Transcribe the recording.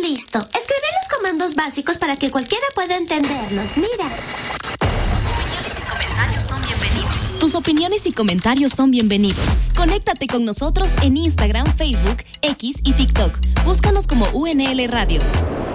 visto. Escribí los comandos básicos para que cualquiera pueda entenderlos. Mira. Tus opiniones y comentarios son bienvenidos. Conéctate con nosotros en Instagram, Facebook, X y TikTok. Búscanos como UNL Radio.